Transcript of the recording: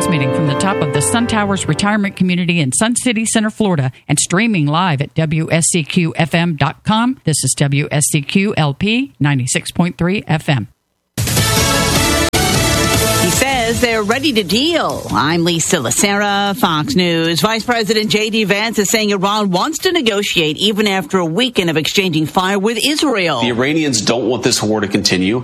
transmitting from the top of the Sun Towers Retirement Community in Sun City Center, Florida, and streaming live at WSCQFM.com. This is WSCQ-LP 96.3 FM. He says they're ready to deal. I'm Lisa Lacera, Fox News. Vice President J.D. Vance is saying Iran wants to negotiate even after a weekend of exchanging fire with Israel. The Iranians don't want this war to continue.